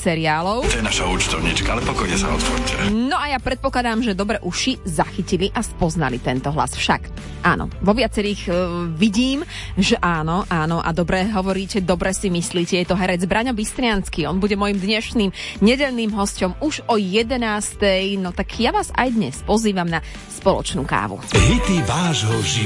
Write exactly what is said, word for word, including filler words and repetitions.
seriálov. To je naša účtovníčka, ale pokojne sa otvorte. No a ja predpokladám, že dobre uši zachytili a spoznali tento hlas. Však áno, vo viacerých uh, vidím, že áno, áno a dobre hovoríte, dobre si myslíte. Je to herec Braňo Bystriansky. On bude môjim dnešným nedeľným hosťom už o jedenástej. No tak ja vás aj dnes pozývam na spoločnú kávu. Hity vášho života.